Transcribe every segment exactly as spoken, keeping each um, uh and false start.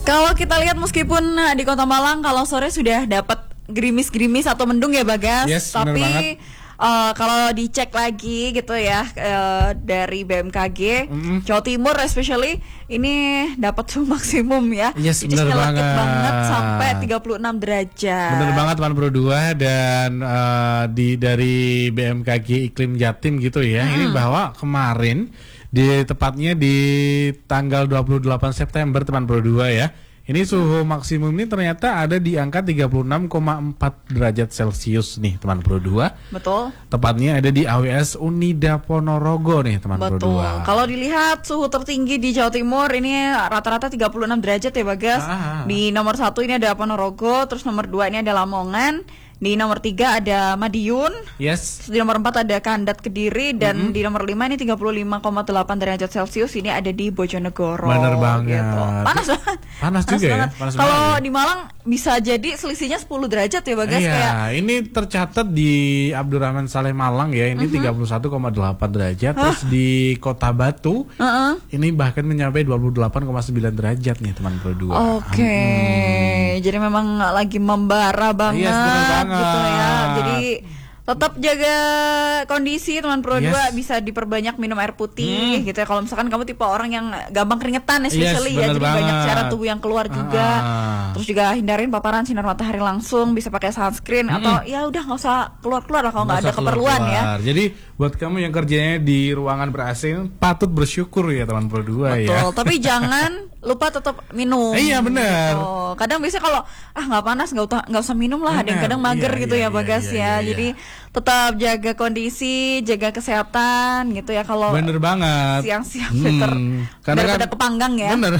Kalau kita lihat meskipun di Kota Malang kalau sore sudah dapat gerimis-gerimis atau mendung ya Bagas, yes, tapi uh, kalau dicek lagi gitu ya uh, dari B M K G mm-hmm. Jawa Timur especially ini dapat suhu maksimum ya, yes, bener banget. banget sampai tiga puluh enam derajat. Bener banget delapan puluh dua dan uh, di dari B M K G Iklim Jatim gitu ya. Hmm. Ini bahwa kemarin di tepatnya di tanggal dua puluh delapan September delapan puluh dua ya. Ini suhu maksimum ini ternyata ada di angka tiga puluh enam koma empat derajat Celcius nih teman Pro dua. Betul. Tepatnya ada di A W S Unida Ponorogo nih teman Pro dua. Betul. Kalau dilihat suhu tertinggi di Jawa Timur ini rata-rata tiga puluh enam derajat ya Bagas. Ah. Di nomor satu ini ada Ponorogo, terus nomor dua ini ada Lamongan. Di nomor tiga ada Madiun, yes. Di nomor empat ada Kandat Kediri, dan mm-hmm. di nomor lima ini tiga puluh lima koma delapan derajat Celcius ini ada di Bojonegoro. Bener banget. Gitu. Panas banget. Panas, Panas juga banget. ya. Kalau di Malang bisa jadi selisihnya sepuluh derajat ya Bagas. Iya, kayak ini tercatat di Abdurrahman Saleh Malang ya, ini mm-hmm. tiga puluh satu koma delapan derajat. Huh? Terus di Kota Batu, uh-uh. ini bahkan mencapai dua puluh delapan koma sembilan derajat nih teman Pro dua. Oke, okay. hmm. Jadi memang lagi membara banget, yes, banget. Gitu ya. Jadi tetap jaga kondisi teman Pro yes. dua, bisa diperbanyak minum air putih hmm. gitu ya. Kalau misalkan kamu tipe orang yang gampang keringetan especially yes, ya, jadi banget. Banyak cairan tubuh yang keluar juga. Ah. Terus juga hindarin paparan sinar matahari langsung, bisa pakai sunscreen hmm. atau ya udah nggak usah keluar-keluar lah kalau nggak ada keperluan keluar. ya. Jadi buat kamu yang kerjanya di ruangan ber-A C patut bersyukur ya teman Pro dua. Betul, ya. tapi jangan lupa tetap minum. Eh, iya benar. Gitu. Kadang biasanya kalau ah nggak panas nggak usah nggak usah minum lah. Ada yang kadang mager iya, gitu iya, ya Bagas iya, iya, ya. Iya. Jadi tetap jaga kondisi, jaga kesehatan gitu ya. Kalau bener banget. Siang-siang filter hmm, daripada kan, kepanggang ya. Bener.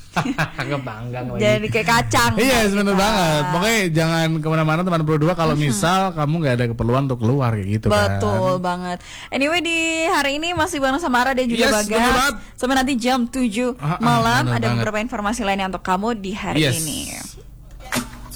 Kepanggang lagi. Jadi kayak kacang. Iya, yes, bener banget. Pokoknya jangan kemana-mana teman Pro dua kalau misal kamu nggak ada keperluan untuk keluar kayak gitu. Betul kan. banget. Anyway di hari ini masih bareng sama Ara dan juga yes, Bagas. Sampai nanti jam tujuh ah, malam ah, ada banget. beberapa informasi lainnya untuk kamu di hari yes. ini.